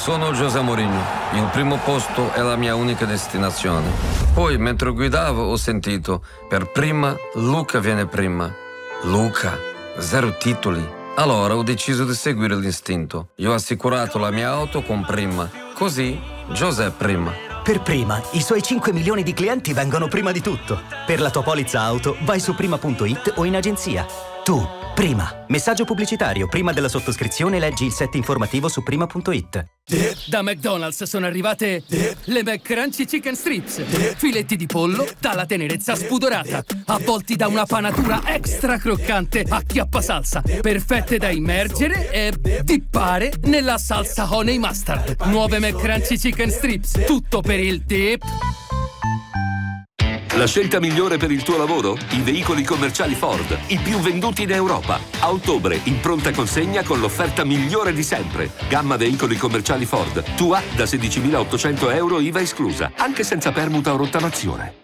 Sono José Mourinho. Il primo posto è la mia unica destinazione. Poi, mentre guidavo, ho sentito: per prima, Luca viene prima. Luca, 0 titoli. Allora ho deciso di seguire l'istinto. Io ho assicurato la mia auto con Prima. Così, José prima. Per Prima, i suoi 5 milioni di clienti vengono prima di tutto. Per la tua polizza auto, vai su prima.it o in agenzia. Tu, Prima. Messaggio pubblicitario. Prima della sottoscrizione leggi il set informativo su prima.it. Da McDonald's sono arrivate le McCrunchy Chicken Strips. Filetti di pollo dalla tenerezza spudorata, avvolti da una panatura extra croccante a chiappasalsa, perfette da immergere e dippare nella salsa honey mustard. Nuove McCrunchy Chicken Strips. Tutto per il dip. La scelta migliore per il tuo lavoro? I veicoli commerciali Ford, i più venduti in Europa. A ottobre, in pronta consegna con l'offerta migliore di sempre. Gamma veicoli commerciali Ford. Tua da 16.800 euro IVA esclusa, anche senza permuta o rottamazione.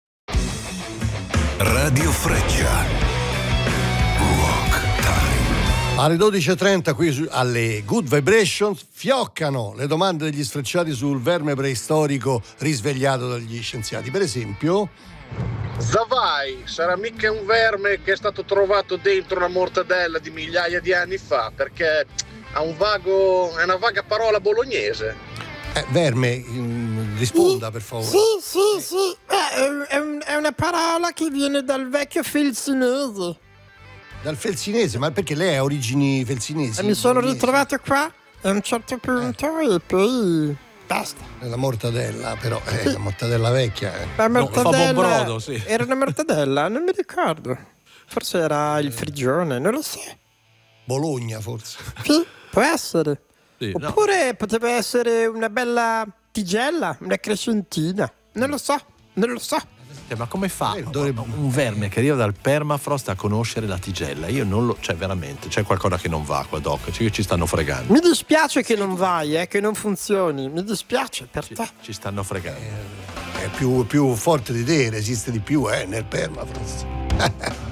Radio Freccia. Rock Time. Alle 12.30 qui alle Good Vibrations fioccano le domande degli sfrecciati sul verme preistorico risvegliato dagli scienziati. Per esempio, Zavai sarà mica un verme che è stato trovato dentro una mortadella di migliaia di anni fa, perché è una vaga parola bolognese. verme, risponda per favore. Sì. È una parola che viene dal vecchio felsinese. Dal felsinese? Ma perché lei ha origini felsinesi? E mi sono ritrovato qua a un certo punto e poi basta. La mortadella, però, la mortadella vecchia. La mortadella, fa buon brodo, sì. Era una mortadella? Non mi ricordo. Forse era il Frigione, non lo so. Bologna, forse. Sì, può essere. Sì, oppure poteva essere una bella tigella, una crescentina. Non lo so. Ma come fa un verme che arriva dal permafrost a conoscere la tigella? Io non lo... Cioè, veramente, c'è qualcosa che non va qua, Doc. Ci stanno fregando. Mi dispiace che non vai, che non funzioni. Mi dispiace per te. Ci stanno fregando. È più forte di te, resiste di più, nel permafrost.